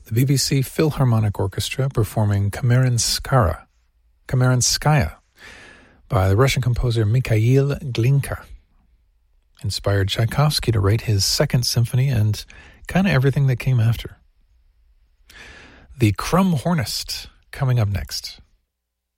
the BBC Philharmonic Orchestra performing Kameranskaya by the Russian composer Mikhail Glinka. Inspired Tchaikovsky to write his Second Symphony and kind of everything that came after. The Crumb Hornist coming up next.